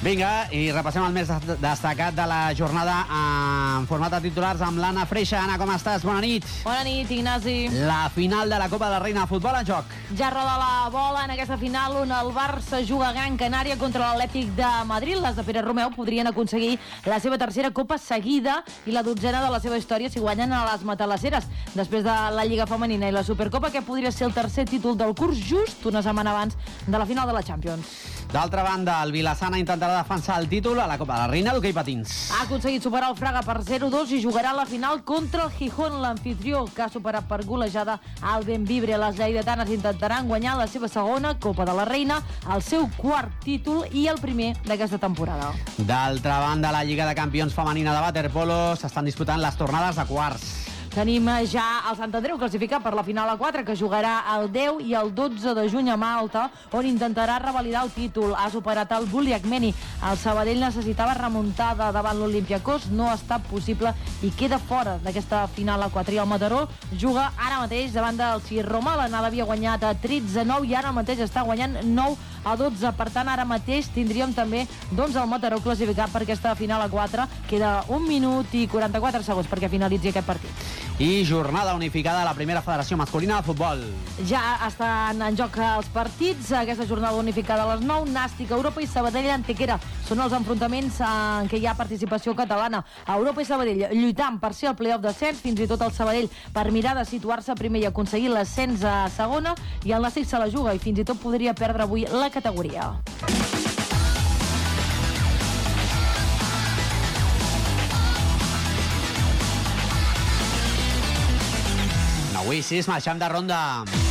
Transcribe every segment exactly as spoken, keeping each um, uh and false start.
Vinga, i repassem el més destacat de la jornada en format de titulars amb l'Anna Freixa. Anna, com estàs? Bona nit. Bona nit, Ignasi. La final de la Copa de la Reina de Futbol en joc. Ja roda la bola en aquesta final on el Barça juga a Gran Canària contra l'Atlètic de Madrid. Les de Pere Romeu podrien aconseguir la seva tercera Copa seguida i la dotzena de la seva història si guanyen a les Matalasseres. Després de la Lliga Femenina i la Supercopa, que podria ser el tercer títol del curs just una setmana abans de la final de la Champions. D'altra banda, el Vilassana intentarà defensar el títol a la Copa de la Reina d'hoquei patins. Ha aconseguit superar el Fraga per zero dos i jugarà la final contra el Gijón, l'anfitrió, que ha superat per golejada al Benvibre. Les lleidatanes intentaran guanyar la seva segona Copa de la Reina, el seu quart títol i el primer d'aquesta temporada. D'altra banda, la Lliga de Campions femenina de waterpolo s'estan disputant les tornades a quarts. Tenim ja el Sant Andreu classificat per la final a quatre, que jugarà el deu i el dotze de juny a Malta, on intentarà revalidar el títol. Ha superat el Buliakmeni. El Sabadell necessitava remuntada davant l'Olympiacos, no ha estat possible i queda fora d'aquesta final a quatre. I el Mataró juga ara mateix davant del Roma. L'anada havia guanyat a tretze a nou i ara mateix està guanyant nou a dotze. Per tant, ara mateix tindríem també doncs, el Mataró classificat per aquesta final a quatre. Queda un minut i quaranta-quatre segons perquè finalitzi aquest partit. I jornada unificada a la primera federació masculina de futbol. Ja estan en joc els partits. Aquesta jornada unificada a les nou. Nàstic, Europa i Sabadell, Antequera. Són els enfrontaments en què hi ha participació catalana. Europa i Sabadell lluitant per ser el play-off d'ascens, fins i tot el Sabadell per mirar de situar-se primer i aconseguir l'ascens a segona, i el Nàstic se la juga i fins i tot podria perdre avui la categoria. Avui sí, marxem de ronda.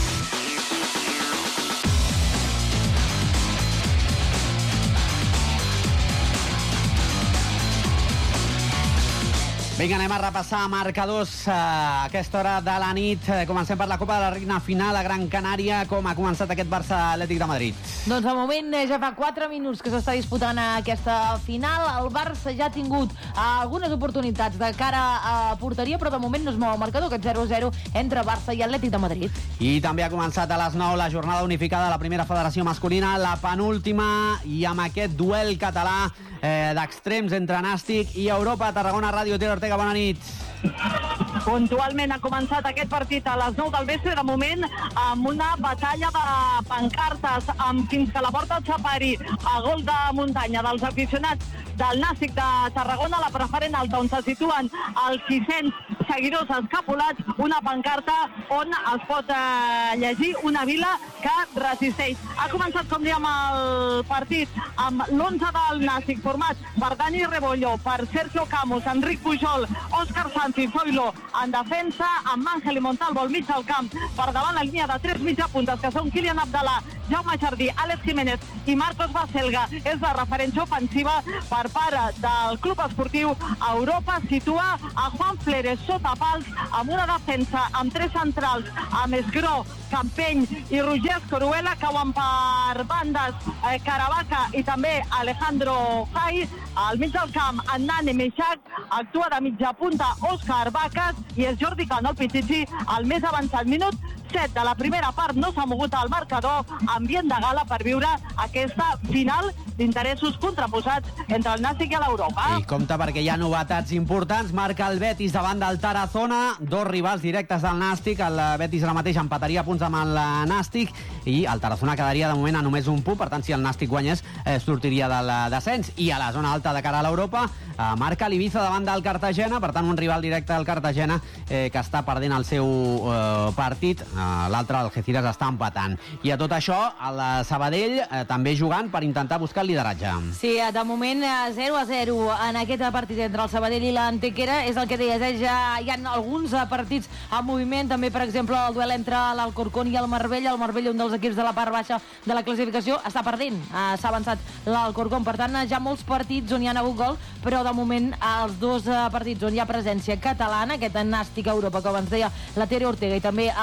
Vinga, anem a repassar marcadors a aquesta hora de la nit. Comencem per la Copa de la Reina final a Gran Canària. Com ha començat aquest Barça Atlètic de Madrid? Doncs de moment ja fa quatre minuts que s'està disputant aquesta final. El Barça ja ha tingut algunes oportunitats de cara a porteria, però de moment no es mou el marcador, aquest zero a zero entre Barça i Atlètic de Madrid. I també ha començat a les nou la jornada unificada de la primera federació masculina, la penúltima, i amb aquest duel català eh, d'extrems entre Nàstic i Europa. Tarragona Ràdio, Ter Ortega, bona nit. Puntualment ha començat aquest partit a les nou del vespre, de moment amb una batalla de pancartes, amb fins que la porta s'apari a gol de muntanya dels aficionats del Nàstic de Tarragona, la preferent alta, on se situen els sis-cents seguidors escapulats, una pancarta on es pot eh, llegir una vila que resisteix. Ha començat, com dèiem, el partit amb l'onze del Nàstic, format per Dani Rebollo, per Sergio Camus, Enric Pujol, Òscar Sanz i Zoilo en defensa, amb Ángel i Montalvo al mig del camp, per davant la línia de tres mitjapuntes, que són Kylian Abdallah, Jaume Jardí, Àlex Jiménez i Marcos Baselga. És la referència ofensiva per part del Club Esportiu Europa. Situa a Juan Fleres sota pals, amb una defensa amb tres centrals, amb Esgró, Campeny i Roger Escoruela. Cauen per bandes eh, Caravaca i també Alejandro Jai. Al mig del camp, en Nani Meixac, actua de mitja punta Òscar Vacas i és Jordi Cano, el Pichichi, el més avançat. Minut set de la primera part, no s'ha mogut el marcador, ambient de gala per viure aquesta final d'interessos contraposats entre el Nàstic i l'Europa. I compte perquè hi ha novetats importants. Marca el Betis davant del Tarazona, dos rivals directes del Nàstic. El Betis ara mateix empataria punts amb el Nàstic i el Tarazona quedaria de moment a només un punt. Per tant, si el Nàstic guanyés, eh, sortiria del descens. I a la zona alta de cara a l'Europa, eh, marca l'Ibiza davant del Cartagena, per tant un rival directe del Cartagena eh, que està perdent el seu eh, partit. L'altre, el Algeciras, està empatant. I a tot això, el Sabadell eh, també jugant per intentar buscar el lideratge. Sí, de moment zero a zero en aquest partit entre el Sabadell i l'Antequera. És el que deies, eh? Ja hi ha alguns partits en moviment, també per exemple el duel entre l'Alcorcón i el Marbella. El Marbella, un dels equips de la part baixa de la classificació, està perdent. Uh, s'ha avançat l'Alcorcón, per tant ja molts partits on hi ha hagut gol, però de moment els dos uh, partits on hi ha presència catalana, aquest Nàstic Europa, com ens deia la Tere Ortega, i també el Sabadell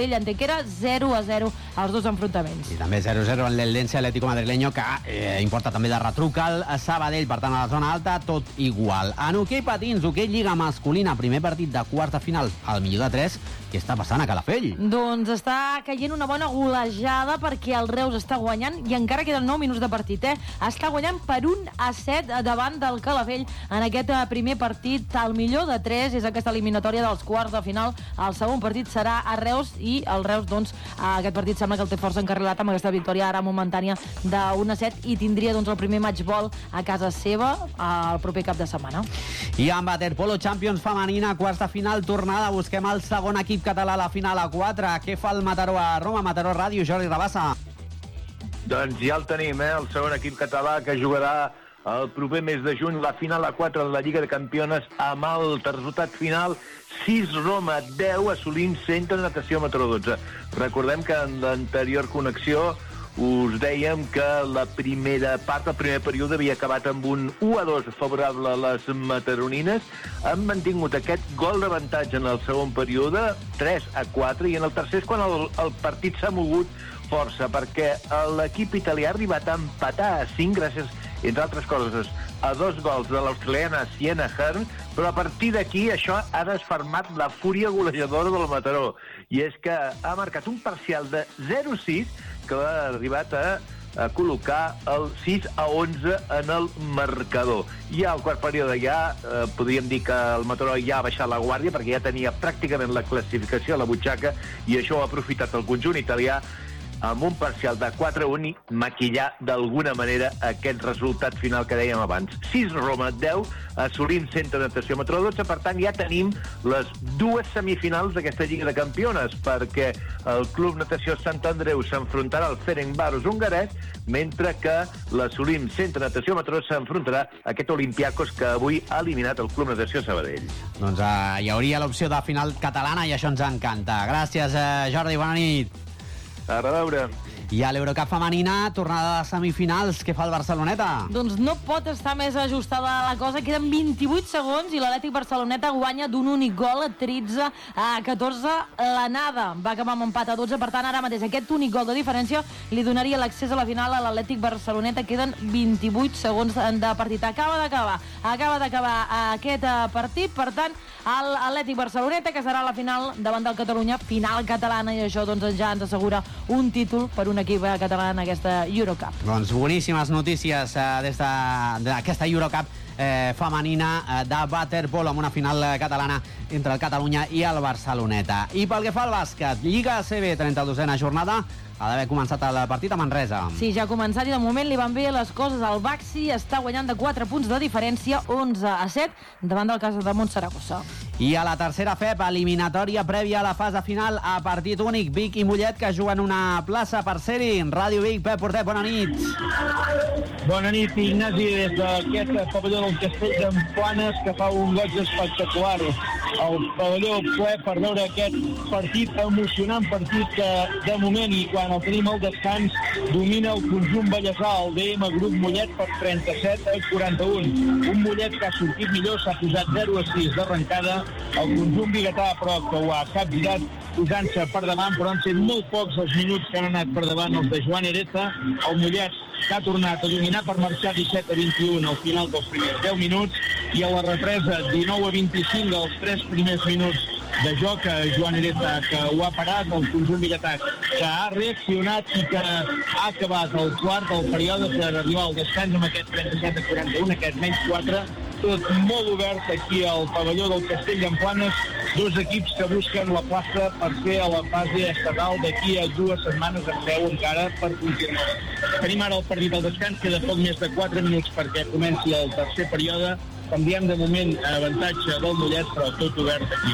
Sabadell Antequera, zero a zero als dos enfrontaments. I també zero a zero en l'Eldense Atlético Madrileño, que eh, importa també de retruc al Sabadell, per tant a la zona alta tot igual. En hoquei patins, hoquei lliga masculina, primer partit de quarts de final, al millor de tres. Què està passant a Calafell? Doncs està caient una bona golejada perquè el Reus està guanyant i encara queden nou minuts de partit, eh? Està guanyant per un a set davant del Calafell en aquest primer partit. El millor de tres és aquesta eliminatòria dels quarts de final. El segon partit serà a Reus i el Reus, doncs, aquest partit sembla que el té força encarrilat amb aquesta victòria ara momentània d'un a set i tindria, doncs, el primer matchball a casa seva el proper cap de setmana. I amb Waterpolo Champions femenina, quarts de final, tornada. Busquem el segon equip català a la final a quatre. Què fa el Mataró a Roma? Mataró Ràdio, Jordi Rabassa. Doncs ja el tenim, eh? El segon equip català que jugarà el proper mes de juny la final a quatre de la Lliga de Campiones amb el resultat final sis Roma deu, assolint Centre de Natació Mataró dotze. Recordem que en l'anterior connexió us dèiem que la primera part, el primer període, havia acabat amb un u a dos favorable a les mataronines. Han mantingut aquest gol d'avantatge en el segon període, tres a quatre, i en el tercer és quan el, el partit s'ha mogut força, perquè l'equip italià ha arribat a empatar a cinc gràcies, entre altres coses, a dos gols de l'australiana Sienna Hearn, però a partir d'aquí això ha desfermat la fúria golejadora del Mataró. I és que ha marcat un parcial de zero a sis que ha arribat a, a col·locar el sis a onze en el marcador. I al quart període ja eh, podríem dir que el Mataró ja ha baixat la guàrdia perquè ja tenia pràcticament la classificació a la butxaca i això ho ha aprofitat el conjunt italià amb un parcial de quatre a un i maquillar d'alguna manera aquest resultat final que dèiem abans. sis Roma deu, assolint Centre de Natació Mataró dotze, per tant ja tenim les dues semifinals d'aquesta Lliga de Campiones, perquè el Club Natació Sant Andreu s'enfrontarà al Ferencváros hongarès, mentre que l'assolim Centre de Natació Mataró s'enfrontarà a aquest Olympiacos que avui ha eliminat el Club Natació Sabadell. Doncs uh, hi hauria l'opció de final catalana i això ens encanta. Gràcies, uh, Jordi, bona nit. A reveure. I a l'Eurocup femenina, tornada de semifinals, què fa el Barceloneta? Doncs no pot estar més ajustada la cosa. Queden vint-i-vuit segons i l'Atlètic Barceloneta guanya d'un únic gol a tretze a catorze l'anada. Va acabar amb empat a dotze, per tant, ara mateix aquest únic gol de diferència li donaria l'accés a la final a l'Atlètic Barceloneta. Queden vint-i-vuit segons de partit. Acaba d'acabar, acaba d'acabar aquest partit, per tant, l'Atlètic Barceloneta, que serà la final davant del Catalunya, final catalana, i això doncs ja ens assegura un títol per un equip català en aquesta Eurocup. Doncs boníssimes notícies eh, des d'aquesta de, Eurocup eh, femenina eh, de waterpolo amb una final catalana entre el Catalunya i el Barceloneta. I pel que fa al bàsquet, Lliga A C B, trenta-dosena jornada, ha d'haver començat el partit a Manresa. Sí, ja ha començat i de moment li van bé les coses. El Baxi està guanyant de quatre punts de diferència, onze a set, davant del Casademont Saragossa. I a la tercera F E P, eliminatòria prèvia a la fase final a partit únic. Vic i Mollet, que juguen una plaça per ser-hi. Ràdio Vic, Pep Portet, bona nit. Bona nit, Ignasi, des d'aquest pavelló del Castell d'Emplanes, que fa un goig espectacular. El pavelló ple per veure aquest partit, emocionant partit que, de moment, i quan el tenim al descans, domina el conjunt ballesà, el D M Grup Mollet, per trenta-set a quaranta-un. Un Mollet que ha sortit millor, s'ha posat zero a sis d'arrencada. El conjunt biguetà, però, que ho ha capgirat, posant-se per davant, però han set molt pocs els minuts que han anat per davant els de Joan Hereta. El Mollet que ha tornat a dominar per marxar disset a vint-i-un al final dels primers deu minuts, i a la represa dinou a vint-i-cinc dels tres primers minuts de joc, Joan Hereta, que ho ha parat, el conjunt biguetà, que ha reaccionat i que ha acabat el quart del període per arribar al descans amb aquest trenta-set a quaranta-un, aquest menys quatre, tot molt obert aquí al pavelló del Castell d'Emplanes, dos equips que busquen la plaça per ser a la fase estatal d'aquí a dues setmanes en peu encara per confirmar. Tenim ara el partit al descans, queda poc més de quatre minuts perquè comenci el tercer període. Com diem, de moment, avantatge del Mollet, però tot obert aquí.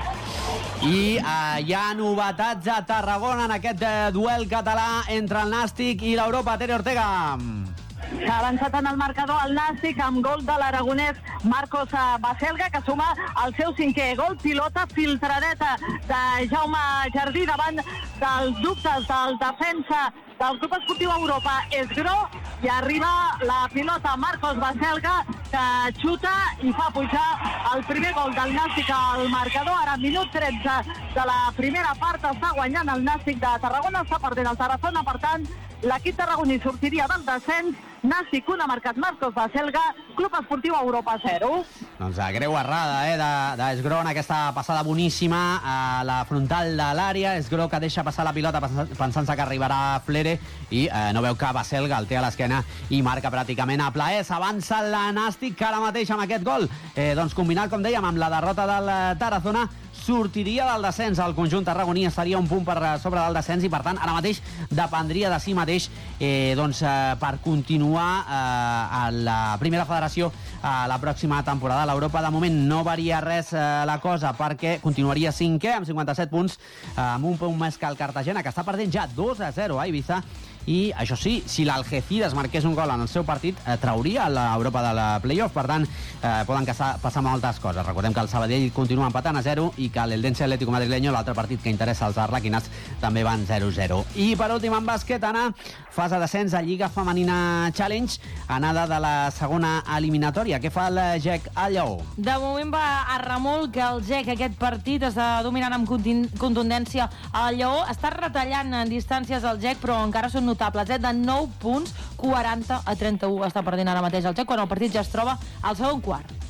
I eh, hi ha novetats a Tarragona en aquest eh, duel català entre el Nàstic i l'Europa. Tere Ortega. S'ha avançat en el marcador el Nàstic amb gol de l'aragonès Marcos Baselga, que suma el seu cinquè gol. Pilota filtradeta de Jaume Jardí davant dels dubtes del defensa del Club Esportiu Europa és Gro i arriba la pilota Marcos Baselga, que xuta i fa pujar el primer gol del Nàstic al marcador. Ara, minut tretze de la primera part, està guanyant el Nàstic de Tarragona, està perdent el Tarazona, per tant, l'equip tarragoní sortiria del descens. Nàstic un ha marcat Marcos Baselga, Club Esportiu Europa zero. Doncs uh, greu errada eh, de, de Esgron, aquesta passada boníssima a la frontal de l'àrea. Esgron que deixa passar la pilota pensant-se que arribarà Flere i eh, no veu que Baselga el té a l'esquena i marca pràcticament a plaer. S'avança la Nàstic, que ara mateix amb aquest gol, eh, doncs combinat, com dèiem, amb la derrota del Tarazona, sortiria del descens. El conjunt tarragoní estaria un punt per sobre del descens i, per tant, ara mateix dependria de si mateix eh, doncs, eh, per continuar eh, a la primera federació a la pròxima temporada. A l'Europa, de moment, no varia res eh, la cosa, perquè continuaria cinquè amb cinquanta-set punts, eh, amb un punt més que el Cartagena, que està perdent ja dos a zero a Ibiza. I, això sí, si l'Algeciras marqués un gol en el seu partit, eh, trauria l'Europa de la playoff. Per tant, eh, poden passar, passar moltes coses. Recordem que el Sabadell continua empatant a zero i que l'Eldense Atlético Madrileño, l'altre partit que interessa als arlequinats, també van zero a zero. I per últim, en bàsquet, Anna, fase d'ascens a Lliga Femenina Challenge, anada de la segona eliminatòria. Què fa el G E C a Lleó? De moment va a remolc el G E C. Aquest partit està dominant amb contundència al Lleó. Està retallant en distàncies el G E C, però encara són notables, eh? De nou punts, quaranta a trenta-u està perdent ara mateix el G E C, quan el partit ja es troba al segon quart.